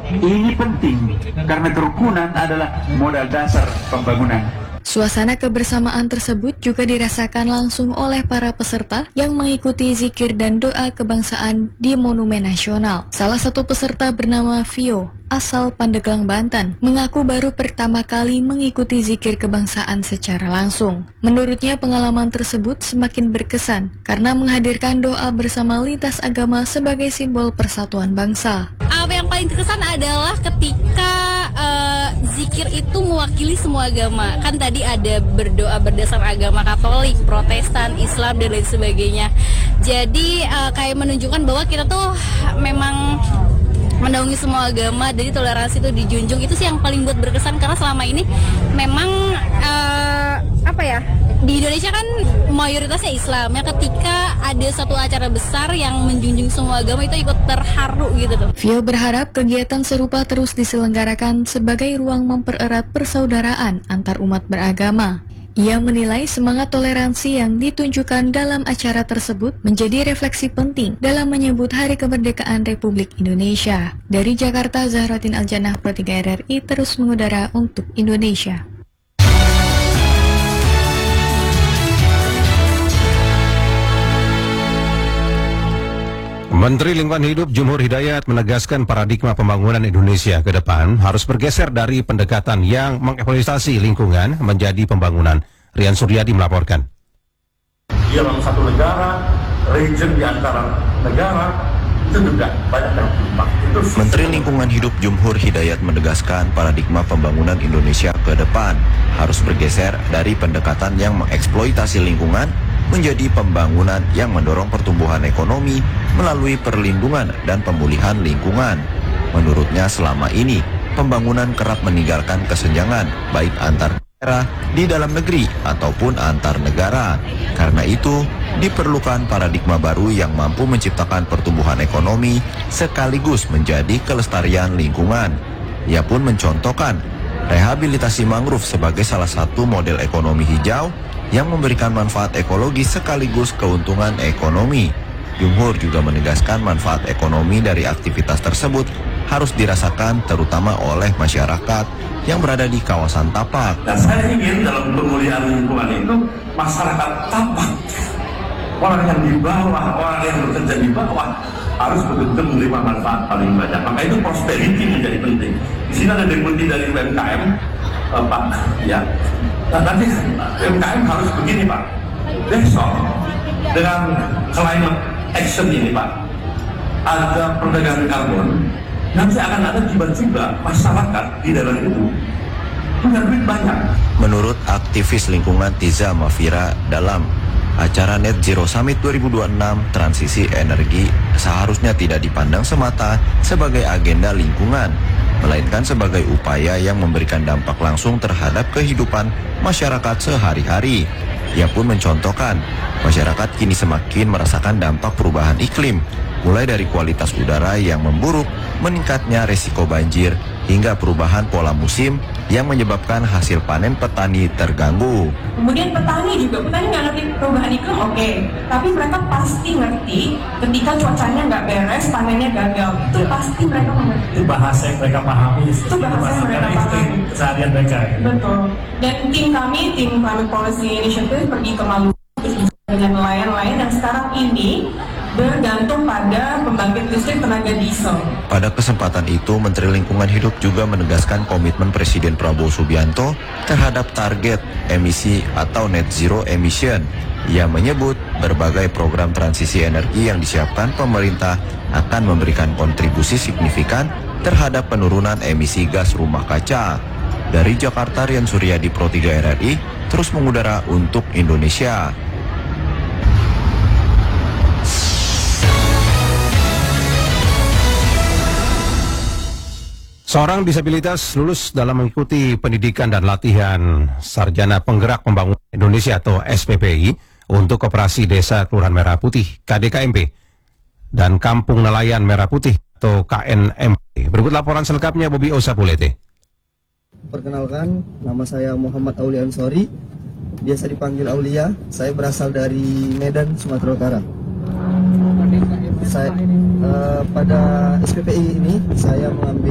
Ini penting karena kerukunan adalah modal dasar pembangunan. Suasana kebersamaan tersebut juga dirasakan langsung oleh para peserta yang mengikuti zikir dan doa kebangsaan di Monumen Nasional. Salah satu peserta bernama Vio, asal Pandeglang, Banten, mengaku baru pertama kali mengikuti zikir kebangsaan secara langsung. Menurutnya pengalaman tersebut semakin berkesan karena menghadirkan doa bersama lintas agama sebagai simbol persatuan bangsa. Yang paling terkesan adalah ketika zikir itu mewakili semua agama. Kan tadi ada berdoa berdasar agama Katolik, Protestan, Islam, dan lain sebagainya. Jadi kayak menunjukkan bahwa kita tuh memang menaungi semua agama, jadi toleransi itu dijunjung. Itu sih yang paling buat berkesan, karena selama ini memang di Indonesia kan mayoritasnya Islam. Ya, ketika ada satu acara besar yang menjunjung semua agama, itu ikut terharu gitu tuh. Vio berharap kegiatan serupa terus diselenggarakan sebagai ruang mempererat persaudaraan antar umat beragama. Ia menilai semangat toleransi yang ditunjukkan dalam acara tersebut menjadi refleksi penting dalam menyambut Hari Kemerdekaan Republik Indonesia. Dari Jakarta, Zahratin Aljannah, Pro 3 RRI terus mengudara untuk Indonesia. Menteri Lingkungan Hidup Jumhur Hidayat menegaskan paradigma pembangunan Indonesia ke depan harus bergeser dari pendekatan yang mengeksploitasi lingkungan menjadi pembangunan. Rian Suryadi melaporkan. Dalam satu negara, region di antara negara, itu juga banyak yang tumpang. Menteri Lingkungan Hidup Jumhur Hidayat menegaskan paradigma pembangunan Indonesia ke depan harus bergeser dari pendekatan yang mengeksploitasi lingkungan menjadi pembangunan yang mendorong pertumbuhan ekonomi melalui perlindungan dan pemulihan lingkungan. Menurutnya selama ini, pembangunan kerap meninggalkan kesenjangan baik antar daerah di dalam negeri ataupun antar negara. Karena itu, diperlukan paradigma baru yang mampu menciptakan pertumbuhan ekonomi sekaligus menjadi kelestarian lingkungan. Ia pun mencontohkan rehabilitasi mangrove sebagai salah satu model ekonomi hijau yang memberikan manfaat ekologi sekaligus keuntungan ekonomi. Jumhur juga menegaskan manfaat ekonomi dari aktivitas tersebut harus dirasakan terutama oleh masyarakat yang berada di kawasan Tapak. Dan saya ingin dalam pemulihan lingkungan itu masyarakat Tapak, orang yang di bawah, orang yang bekerja di bawah harus betul-betul menerima manfaat paling banyak. Maka itu prosperity menjadi penting. Di sini ada deputi dari UMKM, Pak, ya. Nah, nanti UMKM harus begini, Pak. Besok dengan climate action ini, Pak, ada perdagangan karbon. Nanti akan ada tiba-tiba masyarakat di daerah itu punya duit banyak. Menurut aktivis lingkungan Tiza Mafira, dalam acara Net Zero Summit 2026, transisi energi seharusnya tidak dipandang semata sebagai agenda lingkungan, melainkan sebagai upaya yang memberikan dampak langsung terhadap kehidupan masyarakat sehari-hari. Ia pun mencontohkan, masyarakat kini semakin merasakan dampak perubahan iklim, mulai dari kualitas udara yang memburuk, meningkatnya resiko banjir, hingga perubahan pola musim yang menyebabkan hasil panen petani terganggu. Kemudian petani nggak ngerti perubahan iklim, oke. Tapi mereka pasti ngerti ketika cuacanya nggak beres, panennya gagal. Itu pasti mereka mengerti. Itu bahasa yang mereka pahami. Itu bahasa yang mereka pahami. Keseharian mereka. Betul. Dan tim kami, tim Climate Policy Initiative, pergi ke Maluku dengan nelayan-nelayan yang sekarang ini bergantung pada pembangkit listrik tenaga diesel. Pada kesempatan itu, Menteri Lingkungan Hidup juga menegaskan komitmen Presiden Prabowo Subianto terhadap target emisi atau net zero emission. Ia menyebut berbagai program transisi energi yang disiapkan pemerintah akan memberikan kontribusi signifikan terhadap penurunan emisi gas rumah kaca. Dari Jakarta, Rian Suryadi, Pro 3 RRI, terus mengudara untuk Indonesia. Seorang disabilitas lulus dalam mengikuti pendidikan dan latihan Sarjana Penggerak Pembangunan Indonesia atau SPPI untuk Koperasi Desa Kelurahan Merah Putih KDKMP dan Kampung Nelayan Merah Putih atau KNMP. Berikut laporan selengkapnya Bobi Osapulete. Perkenalkan, nama saya Muhammad Aulia Ansori, biasa dipanggil Aulia. Saya berasal dari Medan, Sumatera Utara. Pada SPPI ini saya mengambil